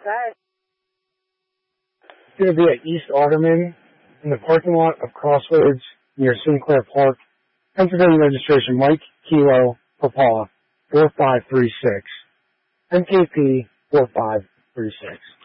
Right. It's going to be at East Alderman in the parking lot of Crossroads near Sinclair Park. Pennsylvania registration Mike Kilo Papa 4536. MKP 4536.